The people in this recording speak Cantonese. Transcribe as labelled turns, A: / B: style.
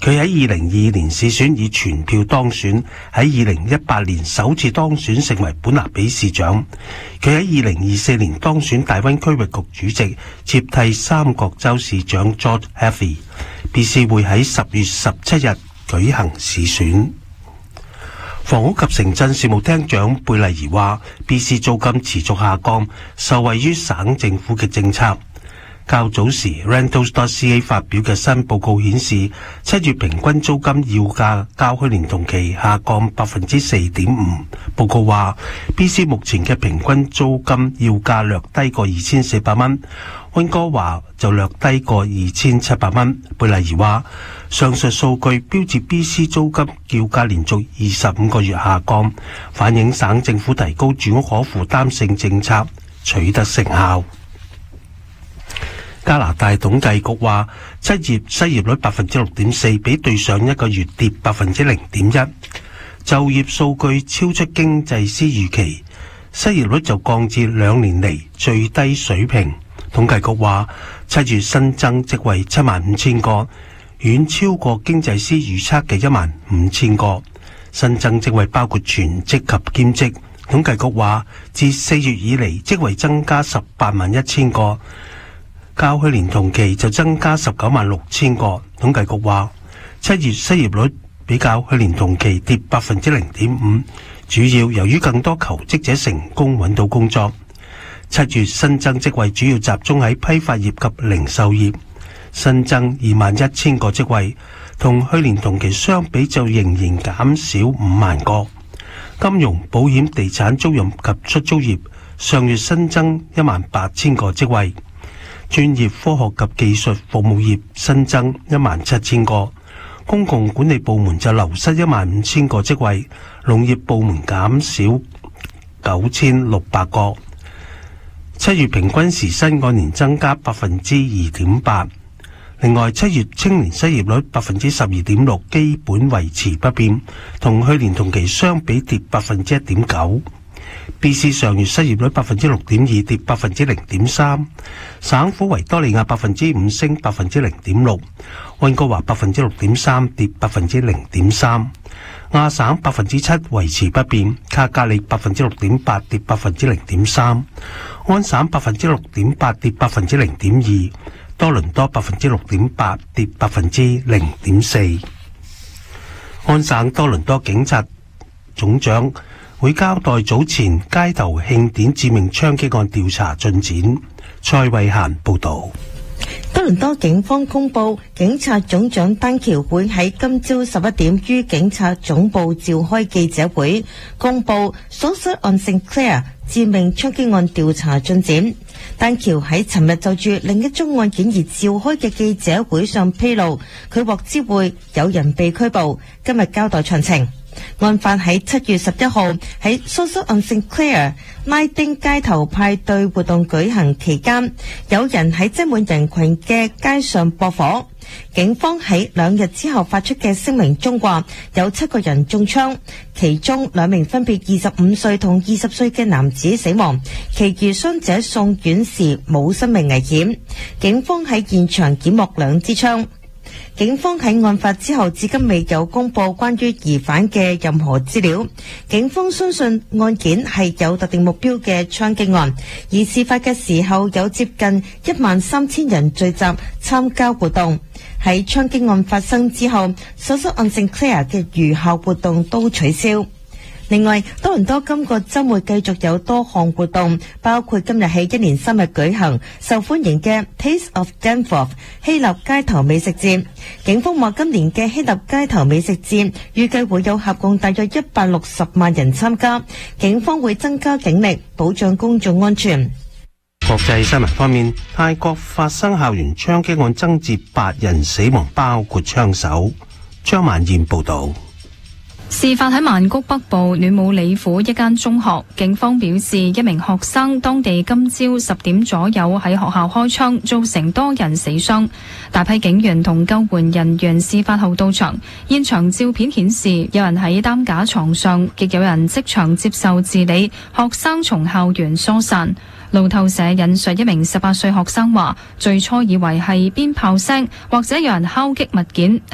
A: 佢喺2022年市選以全票當選，喺2018年首次當選成為本拿比市長。佢喺2024年當選大溫區域局主席，接替三角洲市長 George Healey。BC 會喺10月17日舉行市選。房屋及城鎮事務廳長貝麗儀話 ，BC 租金持續下降，受惠於省政府嘅政策。較早時 Rentals.ca 發表嘅新報告顯示，7月平均租金要價較去年同期下降 4.5%。報告話 ，BC 目前嘅平均租金要價略低過2400蚊，溫哥華就略低過2700蚊。貝麗儀話，上述數據標誌 BC 租金叫價連續25個月下降，反映省政府提高住屋可負擔性政策取得成效。加拿大統計局話，7月失業率 6.4%， 比對上一個月跌 0.1%。就業數據超出經濟師預期，失業率就降至2年嚟最低水平。統計局話，7月新增職位75000個，遠超過經濟師預測嘅15000個。新增職位包括全職及兼職。統計局話，自4月以嚟職位增加181000個。較去年同期就增加196000個。統計局話，7月失業率比較去年同期跌 0.5%， 主要由於更多求職者成功揾到工作。7月新增職位主要集中喺批發業及零售業，新增21000個職位，同去年同期相比就仍然減少5萬個。金融、保險、地產、租賃及出租業上月新增18000個職位。專業科學及技術服務業新增17000個，公共管理部門就流失15000個職位，農業部門減少9600個。7月平均時薪按年增加 2.8%。另外，7月青年失業率 12.6%， 基本維持不變，同去年同期相比跌 1.9%。BC 上月失業率 6.2%， 跌 0.3%。省府維多利亞 5% 升 0.6%， 溫哥華 6.3%， 跌 0.3%。亞省 7% 維持不變，卡加利 6.8%， 跌 0.3%。安省 6.8%， 跌 0.2%。多倫多 6.8%， 跌 0.4%。安省多倫多警察總長會交代早前街頭慶典致命槍擊案調查進展。蔡慧嫻報道。
B: 多倫多警方公布，警察總長丹橋會喺今朝11點於警察總部召開記者會，公布 Saucer on St. Clair 致命槍擊案調查進展。丹橋喺尋日就住另一宗案件而召開嘅記者會上披露，佢獲知會有人被拘捕，今日交代詳情。案發喺7月11號喺 Saucer on St. Clair 拉丁街頭派對活動舉行期間，有人喺擠滿人群嘅街上駁火。警方喺2日之後發出嘅聲明中話，有7個人中槍，其中2名分別25歲同20歲嘅男子死亡，其餘傷者送院時冇生命危險。警方喺現場檢獲2支槍。警方喺案發之後至今未有公布關於疑犯嘅任何資料。警方相信案件係有特定目標嘅槍擊案，而事發嘅時候有接近13000人聚集參加活動。喺槍擊案發生之後，Saucer on St. Clair 嘅餘下活動都取消。另外，多倫多今個週末繼續有多項活動，包括今日起1連3日舉行受歡迎嘅 Taste of Danforth 希臘街頭美食節。警方話今年嘅希臘街頭美食節預計會有合共大約160萬人參加，警方會增加警力保障公眾安全。
A: 國際新聞方面，泰國發生校園槍擊案，增至8人死亡，包括槍手。張萬燕報導。
C: 事發喺曼谷北部暖武里府一間中學，警方表示1名學生當地今朝10點左右喺學校開槍，造成多人死傷。大批警員同救援人員事發後到場，現場照片顯示有人喺擔架床上，亦有人即場接受治理，學生從校園疏散。路透社引述1名18歲學生話，最初以為係鞭炮聲或者有人敲擊物件。